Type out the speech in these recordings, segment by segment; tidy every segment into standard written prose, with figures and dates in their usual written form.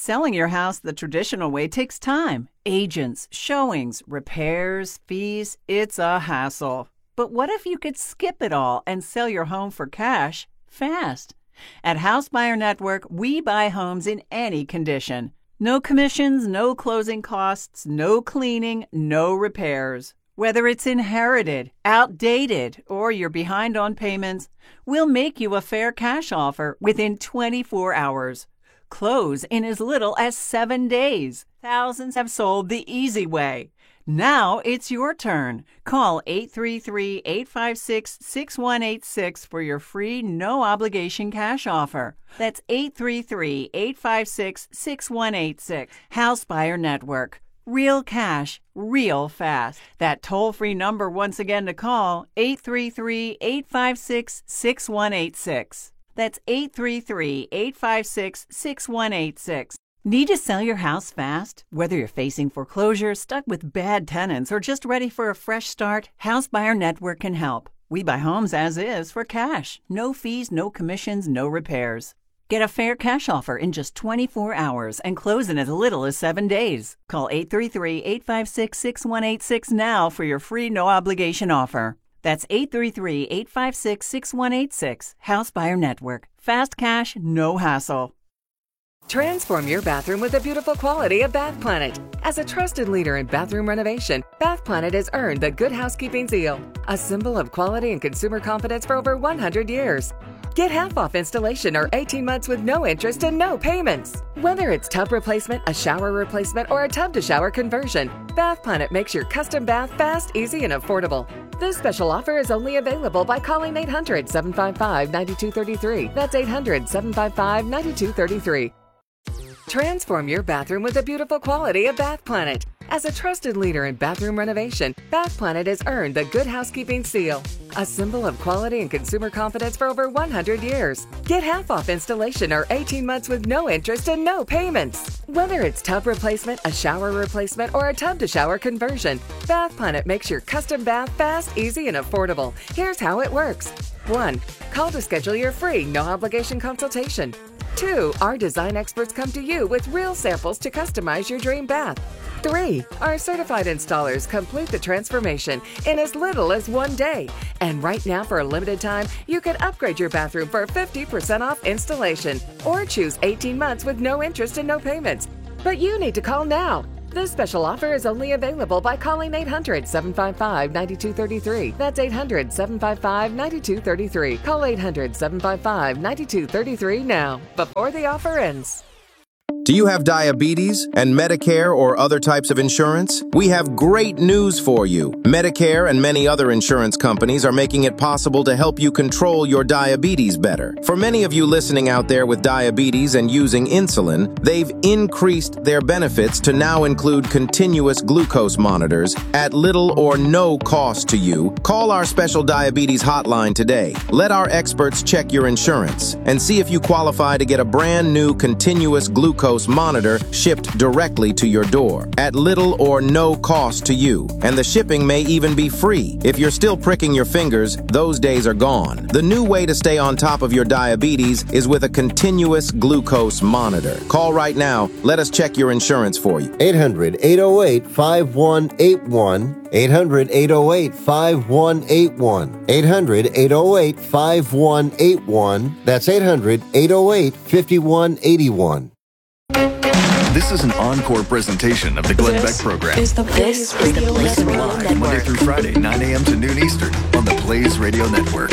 Selling your house the traditional way takes time. Agents, showings, repairs, fees. It's a hassle. But what if you could skip it all and sell your home for cash fast? At House Buyer Network, we buy homes in any condition. No commissions, no closing costs, no cleaning, no repairs. Whether it's inherited, outdated, or you're behind on payments, we'll make you a fair cash offer within 24 hours. Close in as little as 7 days. Thousands have sold the easy way. Now it's your turn. Call 833-856-6186 for your free, no-obligation cash offer. That's 833-856-6186. House Buyer Network. Real cash, real fast. That toll-free number once again to call, 833-856-6186. That's 833-856-6186. Need to sell your house fast? Whether you're facing foreclosure, stuck with bad tenants, or just ready for a fresh start, House Buyer Network can help. We buy homes as is for cash. No fees, no commissions, no repairs. Get a fair cash offer in just 24 hours and close in as little as 7 days. Call 833-856-6186 now for your free no-obligation offer. That's 833-856-6186. House Buyer Network. Fast cash, no hassle. Transform your bathroom with the beautiful quality of Bath Planet. As a trusted leader in bathroom renovation, Bath Planet has earned the Good Housekeeping seal, a symbol of quality and consumer confidence for over 100 years. Get half off installation or 18 months with no interest and no payments. Whether it's tub replacement, a shower replacement, or a tub-to-shower conversion, Bath Planet makes your custom bath fast, easy, and affordable. This special offer is only available by calling 800-755-9233. That's 800-755-9233. Transform your bathroom with the beautiful quality of Bath Planet. As a trusted leader in bathroom renovation, Bath Planet has earned the Good Housekeeping seal, a symbol of quality and consumer confidence for over 100 years. Get half off installation or 18 months with no interest and no payments. Whether it's tub replacement, a shower replacement, or a tub-to-shower conversion, Bath Planet makes your custom bath fast, easy, and affordable. Here's how it works. 1. Call to schedule your free, no-obligation consultation. 2. Our design experts come to you with real samples to customize your dream bath. 3. Our certified installers complete the transformation in as little as 1 day. And right now, for a limited time, you can upgrade your bathroom for 50% off installation or choose 18 months with no interest and no payments. But you need to call now. This special offer is only available by calling 800-755-9233. That's 800-755-9233. Call 800-755-9233 now, before the offer ends. Do you have diabetes and Medicare or other types of insurance? We have great news for you. Medicare and many other insurance companies are making it possible to help you control your diabetes better. For many of you listening out there with diabetes and using insulin, they've increased their benefits to now include continuous glucose monitors at little or no cost to you. Call our special diabetes hotline today. Let our experts check your insurance and see if you qualify to get a brand new continuous glucose monitor shipped directly to your door at little or no cost to you. And the shipping may even be free. If you're still pricking your fingers, those days are gone. The new way to stay on top of your diabetes is with a continuous glucose monitor. Call right now. Let us check your insurance for you. 800-808-5181. 800-808-5181. 800-808-5181. That's 800-808-5181. This is an encore presentation of the Glenn Beck Program. This is the Blaze Radio Live Monday through Friday, 9 a.m. to noon Eastern on the Blaze Radio Network.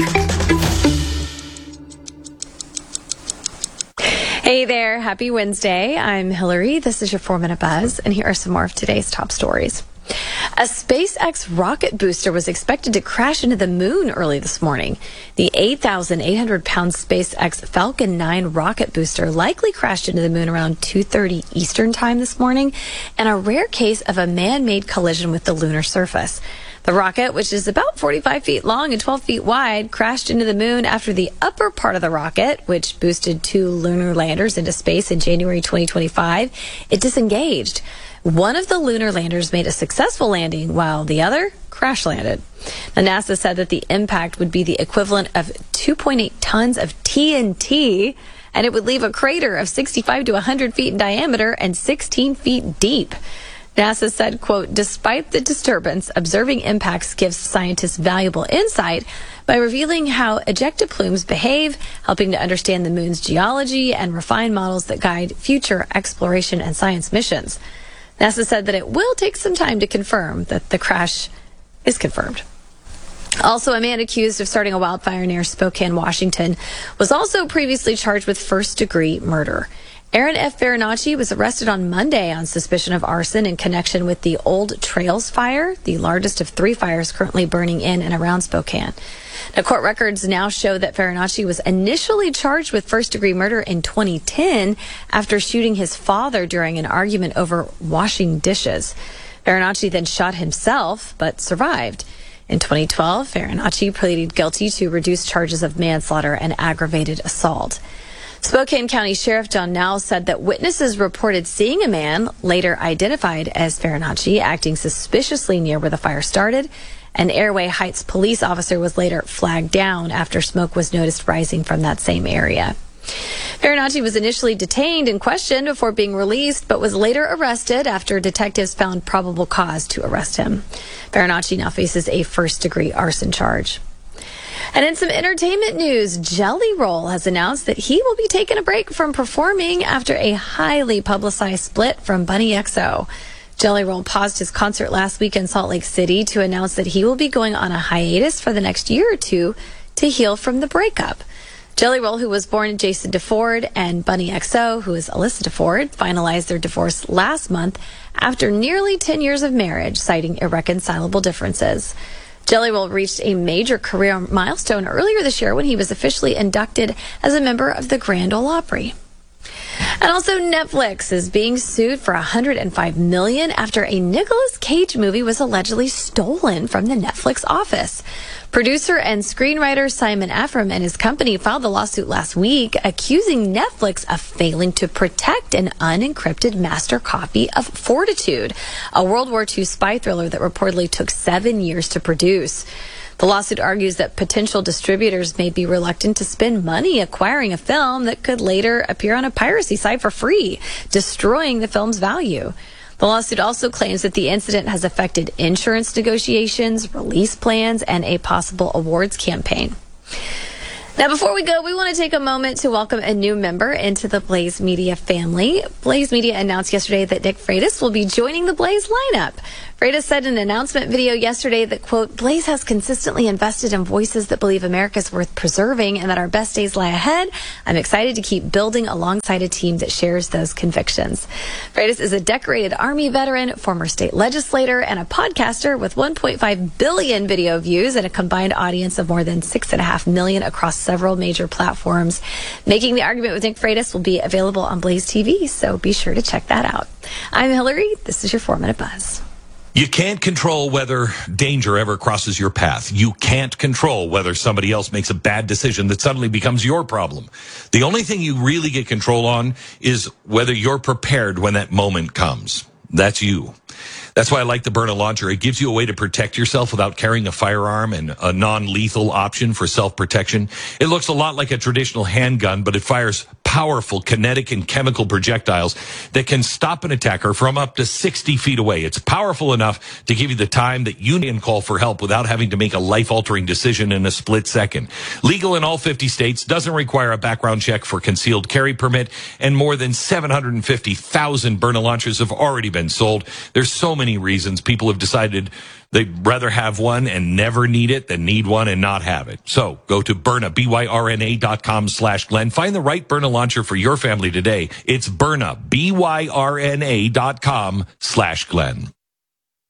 Hey there, happy Wednesday. I'm Hillary. This is your 4-Minute Buzz, and here are some more of today's top stories. A SpaceX rocket booster was expected to crash into the moon early this morning. The 8,800-pound SpaceX Falcon 9 rocket booster likely crashed into the moon around 2:30 Eastern time this morning, in a rare case of a man-made collision with the lunar surface. The rocket, which is about 45 feet long and 12 feet wide, crashed into the moon after the upper part of the rocket, which boosted 2 lunar landers into space in January 2025, it disengaged. One of the lunar landers made a successful landing, while the other crash landed. Now, NASA said that the impact would be the equivalent of 2.8 tons of TNT and it would leave a crater of 65 to 100 feet in diameter and 16 feet deep. NASA said, quote, despite the disturbance, observing impacts gives scientists valuable insight by revealing how ejecta plumes behave, helping to understand the moon's geology and refine models that guide future exploration and science missions. NASA said that it will take some time to confirm that the crash is confirmed. Also, a man accused of starting a wildfire near Spokane, Washington, was also previously charged with first-degree murder. Aaron F. Farinacci was arrested on Monday on suspicion of arson in connection with the Old Trails fire, the largest of 3 fires currently burning in and around Spokane. Now, court records now show that Farinacci was initially charged with first-degree murder in 2010 after shooting his father during an argument over washing dishes. Farinacci then shot himself, but survived. In 2012, Farinacci pleaded guilty to reduced charges of manslaughter and aggravated assault. Spokane County Sheriff John Nowell said that witnesses reported seeing a man, later identified as Farinacci, acting suspiciously near where the fire started. An Airway Heights police officer was later flagged down after smoke was noticed rising from that same area. Farinacci was initially detained and questioned before being released, but was later arrested after detectives found probable cause to arrest him. Farinacci now faces a first-degree arson charge. And in some entertainment news, Jelly Roll has announced that he will be taking a break from performing after a highly publicized split from Bunny XO. Jelly Roll paused his concert last week in Salt Lake City to announce that he will be going on a hiatus for the next year or two to heal from the breakup. Jelly Roll, who was born Jason DeFord, and Bunny XO, who is Alyssa DeFord, finalized their divorce last month after nearly 10 years of marriage, citing irreconcilable differences. Jelly Roll reached a major career milestone earlier this year when he was officially inducted as a member of the Grand Ole Opry. And also, Netflix is being sued for $105 million after a Nicolas Cage movie was allegedly stolen from the Netflix office. Producer and screenwriter Simon Ephraim and his company filed the lawsuit last week, accusing Netflix of failing to protect an unencrypted master copy of Fortitude, a World War II spy thriller that reportedly took 7 years to produce. The lawsuit argues that potential distributors may be reluctant to spend money acquiring a film that could later appear on a piracy site for free, destroying the film's value. The lawsuit also claims that the incident has affected insurance negotiations, release plans, and a possible awards campaign. Now, before we go, we want to take a moment to welcome a new member into the Blaze Media family. Blaze Media announced yesterday that Nick Freitas will be joining the Blaze lineup. Freitas said in an announcement video yesterday that, quote, Blaze has consistently invested in voices that believe America is worth preserving and that our best days lie ahead. I'm excited to keep building alongside a team that shares those convictions. Freitas is a decorated Army veteran, former state legislator, and a podcaster with 1.5 billion video views and a combined audience of more than 6.5 million across several major platforms. Making the Argument with Nick Freitas will be available on Blaze TV, so be sure to check that out. I'm Hillary. This is your 4-Minute Buzz. You can't control whether danger ever crosses your path. You can't control whether somebody else makes a bad decision that suddenly becomes your problem. The only thing you really get control on is whether you're prepared when that moment comes. That's you. That's why I like the Byrna launcher. It gives you a way to protect yourself without carrying a firearm and a non-lethal option for self-protection. It looks a lot like a traditional handgun, but it fires powerful kinetic and chemical projectiles that can stop an attacker from up to 60 feet away. It's powerful enough to give you the time that you can call for help without having to make a life-altering decision in a split second. Legal in all 50 states, doesn't require a background check for concealed carry permit, and more than 750,000 Byrna launchers have already been sold. There's so many reasons people have decided they'd rather have one and never need it than need one and not have it. So go to Byrna, BYRNA.com/Glenn. Find the right Byrna launcher for your family today. It's Byrna, BYRNA.com/Glenn.